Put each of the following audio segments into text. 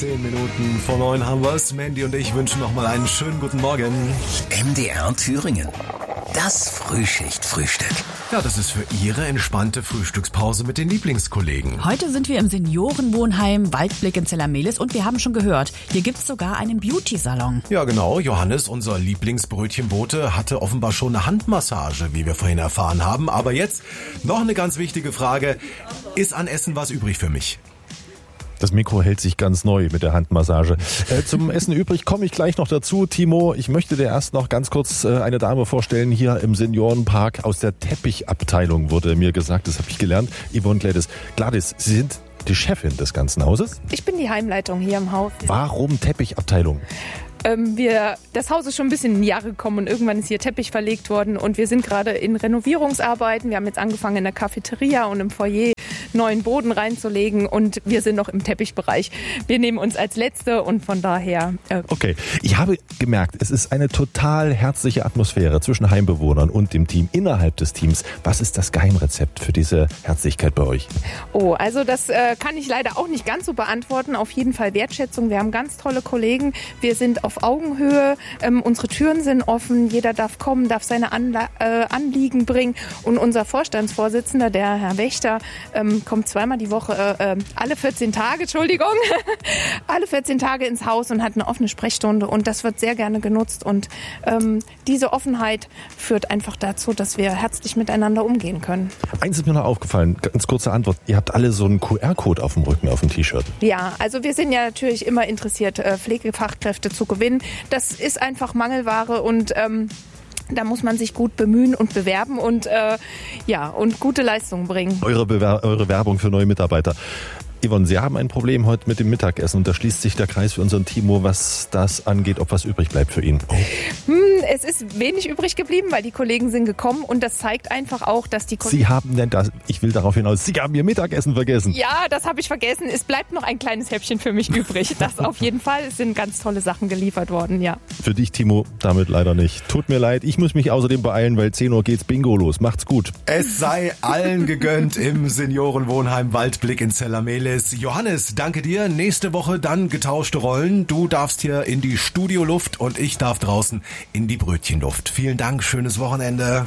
10 Minuten vor 9 haben wir es. Mandy und ich wünschen nochmal einen schönen guten Morgen. MDR Thüringen. Das Frühschicht-Frühstück. Ja, das ist für Ihre entspannte Frühstückspause mit den Lieblingskollegen. Heute sind wir im Seniorenwohnheim Waldblick in Zellermehlis und wir haben schon gehört, hier gibt's sogar einen Beauty-Salon. Ja, genau. Johannes, unser Lieblingsbrötchenbote, hatte offenbar schon eine Handmassage, wie wir vorhin erfahren haben. Aber jetzt noch eine ganz wichtige Frage. Ist an Essen was übrig für mich? Das Mikro hält sich ganz neu mit der Handmassage. Zum Essen übrig komme ich gleich noch dazu. Timo, ich möchte dir erst noch ganz kurz eine Dame vorstellen. Hier im Seniorenpark aus der Teppichabteilung wurde mir gesagt, das habe ich gelernt. Yvonne Gladys. Gladys, Sie sind die Chefin des ganzen Hauses? Ich bin die Heimleitung hier im Haus. Warum Teppichabteilung? Das Haus ist schon ein bisschen in die Jahre gekommen und irgendwann ist hier Teppich verlegt worden und wir sind gerade in Renovierungsarbeiten. Wir haben jetzt angefangen in der Cafeteria und im Foyer neuen Boden reinzulegen und wir sind noch im Teppichbereich. Wir nehmen uns als Letzte und von daher... Okay, ich habe gemerkt, es ist eine total herzliche Atmosphäre zwischen Heimbewohnern und dem Team, innerhalb des Teams. Was ist das Geheimrezept für diese Herzlichkeit bei euch? Oh, also das kann ich leider auch nicht ganz so beantworten. Auf jeden Fall Wertschätzung. Wir haben ganz tolle Kollegen. Wir sind auf Augenhöhe. Unsere Türen sind offen. Jeder darf kommen, darf seine Anliegen bringen. Und unser Vorstandsvorsitzender, der Herr Wächter, kommt zweimal die Woche, alle 14 Tage, alle 14 Tage ins Haus und hat eine offene Sprechstunde. Und das wird sehr gerne genutzt. Und diese Offenheit führt einfach dazu, dass wir herzlich miteinander umgehen können. Eins ist mir noch aufgefallen, ganz kurze Antwort. Ihr habt alle so einen QR-Code auf dem Rücken, auf dem T-Shirt. Ja, also wir sind ja natürlich immer interessiert, Pflegefachkräfte zu gewinnen. Das ist einfach Mangelware und da muss man sich gut bemühen und bewerben und und gute Leistungen bringen. Eure Werbung für neue Mitarbeiter. Yvonne, Sie haben ein Problem heute mit dem Mittagessen und da schließt sich der Kreis für unseren Timo, was das angeht, ob was übrig bleibt für ihn. Oh. Es ist wenig übrig geblieben, weil die Kollegen sind gekommen und das zeigt einfach auch, dass die Kollegen... Sie haben denn das, ich will darauf hinaus, Sie haben Ihr Mittagessen vergessen. Ja, das habe ich vergessen. Es bleibt noch ein kleines Häppchen für mich übrig. Das auf jeden Fall. Es sind ganz tolle Sachen geliefert worden, ja. Für dich, Timo, damit leider nicht. Tut mir leid, ich muss mich außerdem beeilen, weil 10 Uhr geht's Bingo los. Macht's gut. Es sei allen gegönnt im Seniorenwohnheim Waldblick in Zellermehlis. Johannes, danke dir. Nächste Woche dann getauschte Rollen. Du darfst hier in die Studioluft und ich darf draußen in die Brötchenluft. Vielen Dank, schönes Wochenende.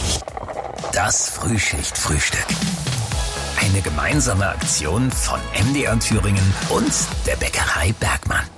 Das Frühschicht-Frühstück. Eine gemeinsame Aktion von MDR Thüringen und der Bäckerei Bergmann.